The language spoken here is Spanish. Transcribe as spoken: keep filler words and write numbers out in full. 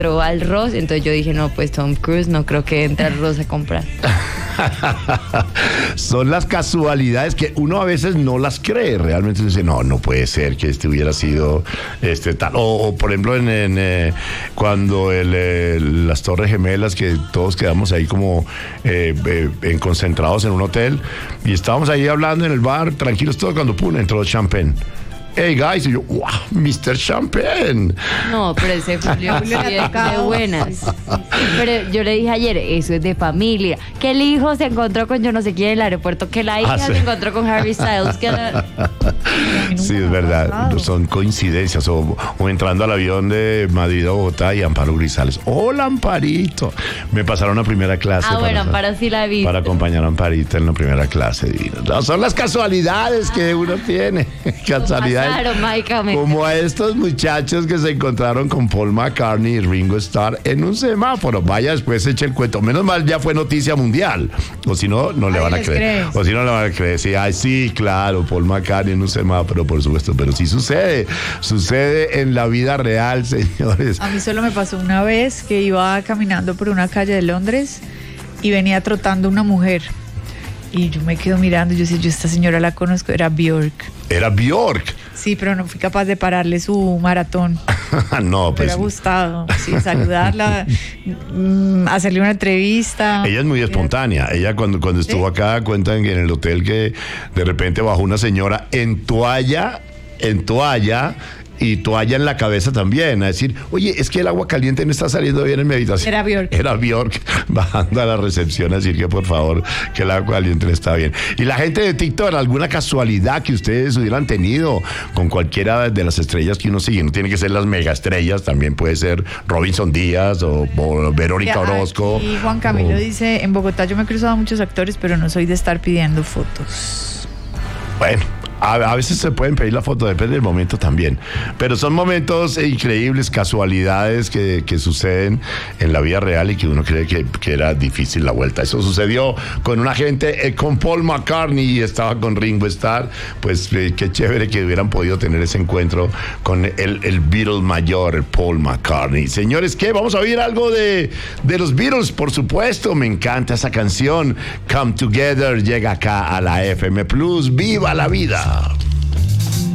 entró al Ross, entonces yo dije, no, pues Tom Cruise no creo que entre al Ross a comprar. Son las casualidades que uno a veces no las cree. Realmente dice, no, no puede ser que este hubiera sido este tal. O, o por ejemplo, en, en eh, cuando el, eh, las Torres Gemelas, que todos quedamos ahí como eh, eh, en concentrados en un hotel, y estábamos ahí hablando en el bar, tranquilos todos, cuando pum, entró Champagne. Hey guys, y yo, wow, mister Champagne. No, pero ese Julio sí es de buenas. Pero yo le dije ayer, eso es de familia. Que el hijo se encontró con yo no sé quién en el aeropuerto, que la hija ah, sí. se encontró con Harry Styles. Que la... Sí, es verdad. Son coincidencias. O, o entrando al avión de Madrid a Bogotá y Amparo Grisales. Hola, Amparito. Me pasaron a primera clase. Ah, bueno, para, Amparo sí la vi. Para acompañar a Amparito en la primera clase. Divino. No, son las casualidades que uno tiene. Casualidades. Claro, mágicamente. Como a estos muchachos que se encontraron con Paul McCartney y Ringo Starr en un semáforo. Vaya, después eche el cuento. Menos mal ya fue noticia mundial. O si no, no le van a creer. Crees. O si no, le van a creer. Sí, ay, sí, claro, Paul McCartney en un semáforo, por supuesto. Pero sí sucede. Sucede en la vida real, señores. A mí solo me pasó una vez que iba caminando por una calle de Londres y venía trotando una mujer. Y yo me quedo mirando y yo decía, yo esta señora la conozco, era Björk. ¿Era Björk? Sí, pero no fui capaz de pararle su maratón. No, pues. Me hubiera gustado, sí, saludarla, hacerle una entrevista. Ella es muy espontánea. Ella cuando, cuando estuvo ¿Sí? acá, cuentan que en el hotel que de repente bajó una señora en toalla, en toalla, y toalla en la cabeza también, a decir, oye, es que el agua caliente no está saliendo bien en mi habitación. Era Björk. Era Björk bajando a la recepción a decir que por favor, que el agua caliente no está bien. Y la gente de TikTok, alguna casualidad que ustedes hubieran tenido con cualquiera de las estrellas que uno sigue, no tiene que ser las mega estrellas, también puede ser Robinson Díaz o, o Verónica Orozco. Y Juan Camilo o... dice, en Bogotá yo me he cruzado a muchos actores, pero no soy de estar pidiendo fotos. Bueno. A, a veces se pueden pedir la foto, depende del momento también. Pero son momentos increíbles, casualidades que, que suceden en la vida real y que uno cree que, que era difícil la vuelta. Eso sucedió con una gente, eh, con Paul McCartney y estaba con Ringo Starr. Pues eh, qué chévere que hubieran podido tener ese encuentro con el, el Beatle mayor, Paul McCartney. Señores, ¿qué? Vamos a oír algo de, de los Beatles, por supuesto. Me encanta esa canción. Come Together llega acá a la F M Plus. ¡Viva la vida!